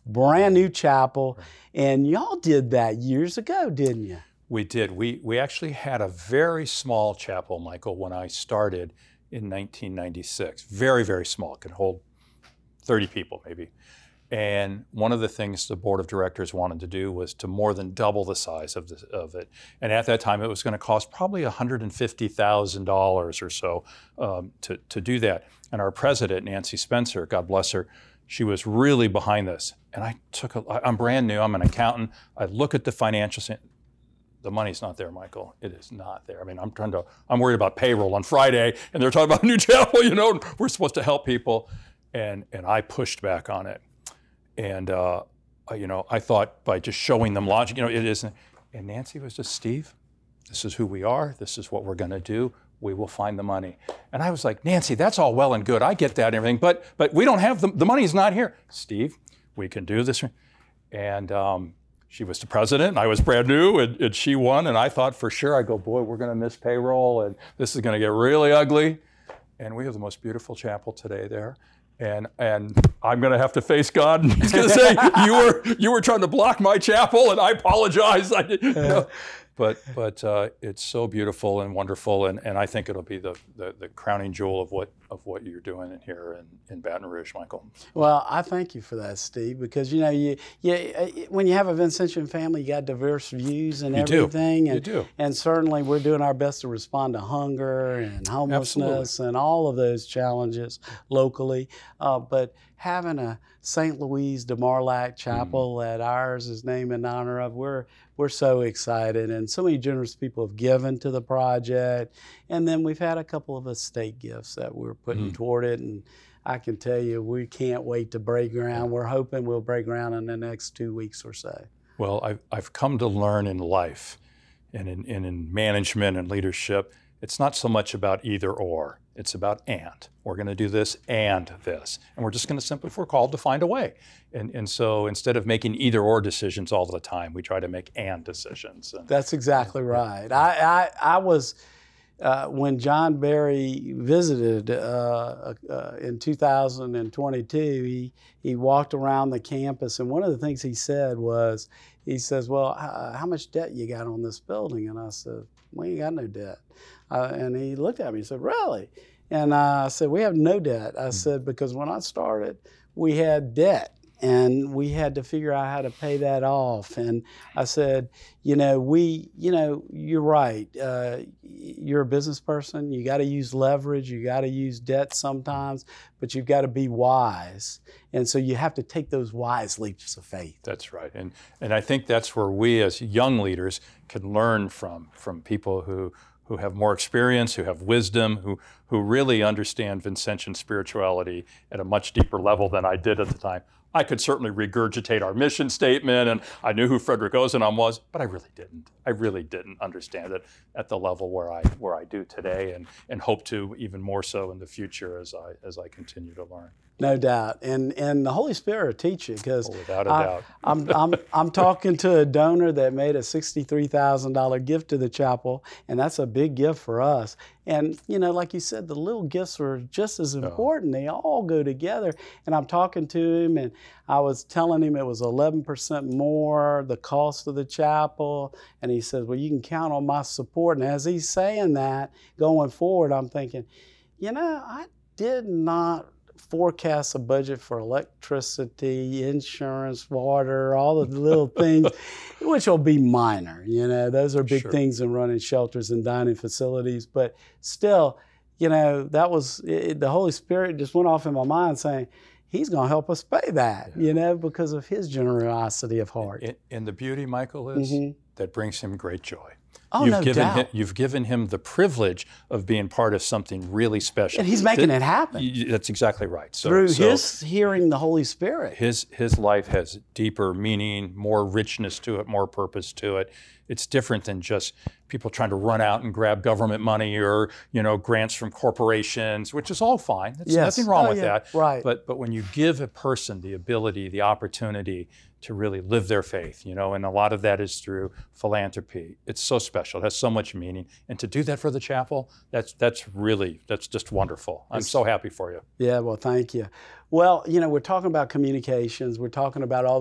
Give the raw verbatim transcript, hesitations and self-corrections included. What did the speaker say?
brand new chapel, and y'all did that years ago, didn't you? We did. We, we actually had a very small chapel, Michael, when I started in nineteen ninety-six. Very, very small. It could hold thirty people maybe. And one of the things the board of directors wanted to do was to more than double the size of, the, of it. And at that time, it was going to cost probably one hundred fifty thousand dollars or so um, to, to do that. And our president, Nancy Spencer, God bless her, she was really behind this. And I took a, I'm brand new, I'm an accountant. I look at the financials. The money's not there, Michael. It is not there. I mean, I'm trying to, I'm worried about payroll on Friday, and they're talking about a new chapel, you know, we're supposed to help people. And, and I pushed back on it. And, uh, you know, I thought by just showing them logic, you know, it isn't. And Nancy was just, Steve, this is who we are. This is what we're going to do. We will find the money. And I was like, Nancy, that's all well and good. I get that and everything, but, but we don't have the, the money's not here. Steve, we can do this. And um, she was the president, and I was brand new, and, and she won. And I thought for sure, I go, boy, we're going to miss payroll, and this is going to get really ugly. And we have the most beautiful chapel today there. And and I'm going to have to face God, and He's going to say, "You were you were trying to block my chapel, and I apologize." I did, you know? But but uh, it's so beautiful and wonderful, and, and I think it'll be the, the, the crowning jewel of what of what you're doing in here in, in Baton Rouge, Michael. Well, I thank you for that, Steve, because you know you you when you have a Vincentian family, you got diverse views and you everything, do. and you do. and certainly we're doing our best to respond to hunger and homelessness Absolutely. and all of those challenges locally. Uh, but having a Saint Louise de Marlac Chapel mm. that ours is named in honor of, we're we're so excited, and so many generous people have given to the project, and then we've had a couple of estate gifts that we're putting mm. toward it, and I can tell you we can't wait to break ground. We're hoping we'll break ground in the next two weeks or so. Well, I've, I've come to learn in life and in, and in management and leadership, it's not so much about either or, it's about and. We're going to do this and this. And we're just going to simply, if we're called, to find a way. And, and so instead of making either or decisions all the time, we try to make and decisions. And, That's exactly right. I, I, I was, uh, when John Barry visited uh, uh, in two thousand twenty-two, he, he walked around the campus, and one of the things he said was, he says, well, how, how much debt you got on this building? And I said, we ain't got no debt. Uh, and he looked at me and said, really? And I said, we have no debt. I said, because when I started, we had debt, and we had to figure out how to pay that off. And I said, you know, we, you know, you're right. Uh, you're a business person. You got to use leverage. You got to use debt sometimes, but you've got to be wise. And so you have to take those wise leaps of faith. That's right. And and I think that's where we as young leaders can learn from, from people who who have more experience, who have wisdom, who who really understand Vincentian spirituality at a much deeper level than I did at the time. I could certainly regurgitate our mission statement, and I knew who Frederick Ozanam was, but I really didn't. I really didn't understand it at the level where I where I do today, and and hope to even more so in the future as I as I continue to learn. No doubt, and and the Holy Spirit will teach you, because oh, without a doubt, I'm I'm I'm talking to a donor that made a sixty-three thousand dollar gift to the chapel, and that's a big gift for us. And you know, like you said, the little gifts are just as important. Oh. They all go together. And I'm talking to him, and I was telling him it was eleven percent more the cost of the chapel, and he says, "Well, you can count on my support." And as he's saying that, going forward, I'm thinking, you know, I did not forecast a budget for electricity, insurance, water, all the little things, which will be minor. You know, those are big sure. things in running shelters and dining facilities. But still, you know, that was, it, the Holy Spirit just went off in my mind saying, He's going to help us pay that, yeah. you know, because of His generosity of heart. And, and the beauty, Michael, is mm-hmm. that brings Him great joy. Oh, you've no given doubt. Him, you've given him the privilege of being part of something really special. And He's making that, it happen. That's exactly right. So, Through so His hearing the Holy Spirit. His, his life has deeper meaning, more richness to it, more purpose to it. It's different than just people trying to run out and grab government money or, you know, grants from corporations, which is all fine. There's yes. nothing wrong oh, with yeah. that. Right. But, but when you give a person the ability, the opportunity to really live their faith, you know, and a lot of that is through philanthropy. It's so special. It has so much meaning. And to do that for the chapel, that's that's really, that's just wonderful. I'm it's, so happy for you. Yeah, well, thank you. Well, you know, we're talking about communications. We're talking about all